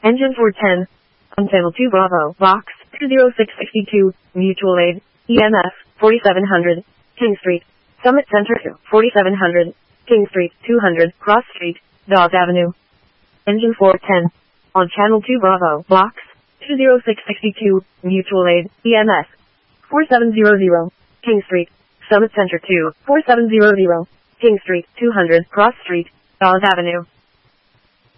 Engine 410. On channel 2 Bravo, box 20662, mutual aid, EMF 4700, King Street, Summit Center 4700, King Street 200, Cross Street, Dawes Avenue. Engine 410. On channel 2 Bravo, box 20662, mutual aid, EMF 4700, King Street, Summit Center 2, 4700, King Street 200, Cross Street, Dawes Avenue.